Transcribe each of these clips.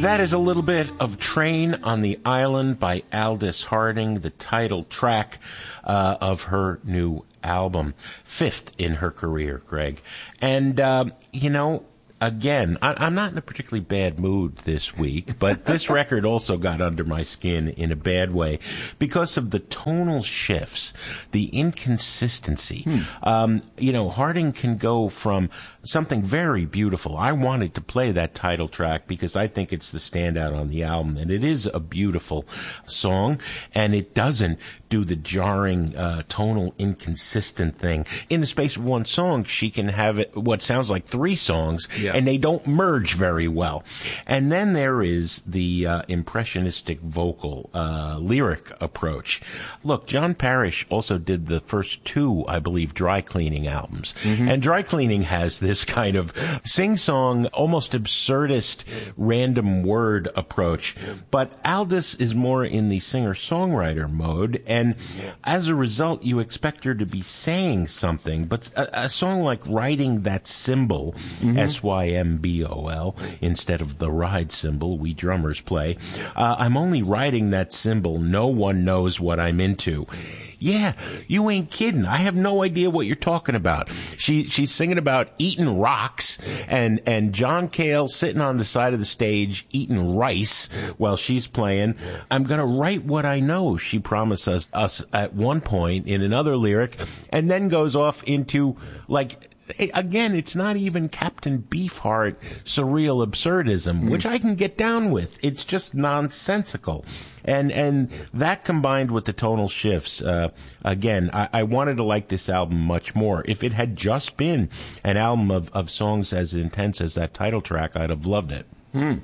That is a little bit of Train on the Island by Aldous Harding, the title track of her new album. 5th in her career, Greg. And, again, I'm not in a particularly bad mood this week, but this record also got under my skin in a bad way because of the tonal shifts, the inconsistency. Harding can go from something very beautiful. I wanted to play that title track because I think it's the standout on the album, and it is a beautiful song, and it doesn't do the jarring, tonal, inconsistent thing. In the space of one song, she can have it, what sounds like 3 songs, and they don't merge very well. And then there is the impressionistic vocal, lyric approach. Look, John Parrish also did the first 2, I believe, Dry Cleaning albums. And Dry Cleaning has this kind of sing-song, almost absurdist, random word approach. But Aldous is more in the singer-songwriter mode, and as a result, you expect her to be saying something. But a song like Riding That Cymbal, S-Y-M-B-O-L, instead of the ride cymbal we drummers play, I'm only riding that cymbal, no one knows what I'm into. Yeah, you ain't kidding. I have no idea what you're talking about. She's singing about eating rocks and John Cale sitting on the side of the stage eating rice while she's playing. I'm going to write what I know, she promises us at one point in another lyric, and then goes off into, like, again, it's not even Captain Beefheart surreal absurdism, which I can get down with. It's just nonsensical. And that combined with the tonal shifts, again, I wanted to like this album much more. If it had just been an album of songs as intense as that title track, I'd have loved it.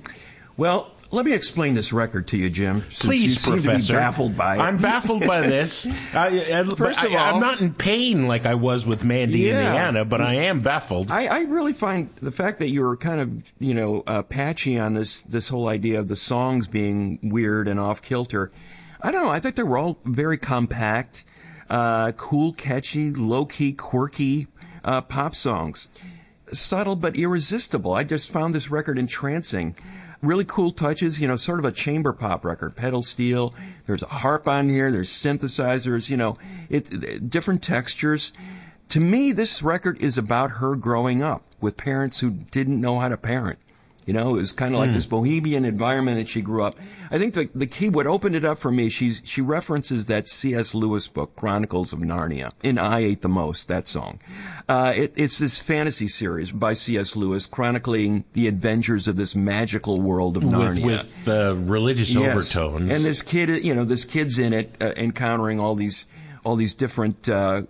Well, let me explain this record to you, Jim. Please, you Professor. Seem to be baffled by it. I'm baffled by this. First of all, I'm not in pain like I was with Mandy Indiana, but I am baffled. I really find the fact that you're kind of, patchy on this whole idea of the songs being weird and off kilter. I don't know. I think they were all very compact, cool, catchy, low-key, quirky pop songs. Subtle but irresistible. I just found this record entrancing. Really cool touches, sort of a chamber pop record. Pedal steel, there's a harp on here, there's synthesizers, different textures. To me, this record is about her growing up with parents who didn't know how to parent. It was kind of like this bohemian environment that she grew up. I think the key, what opened it up for me, she references that C.S. Lewis book, Chronicles of Narnia, in I Ate the Most, that song. It's this fantasy series by C.S. Lewis chronicling the adventures of this magical world of Narnia. With religious overtones. And this kid's in it, encountering all these different,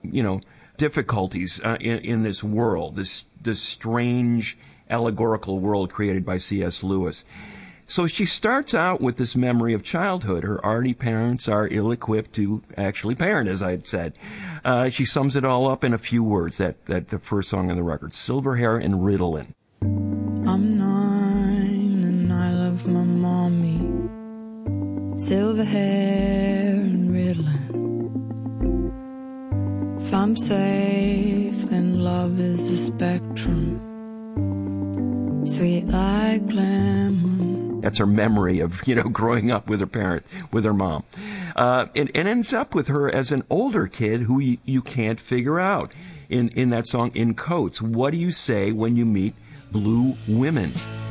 difficulties in this world, this strange allegorical world created by C.S. Lewis. So she starts out with this memory of childhood. Her arty parents are ill-equipped to actually parent, as I had said. She sums it all up in a few words, that the first song on the record, Silver Hair and Ritalin. I'm 9 and I love my mommy. Silver hair and Ritalin. If I'm safe, then love is the spectrum. Sweet like lemon. That's her memory of, growing up with her mom. It ends up with her as an older kid who you can't figure out. In that song, In Coats, what do you say when you meet blue women?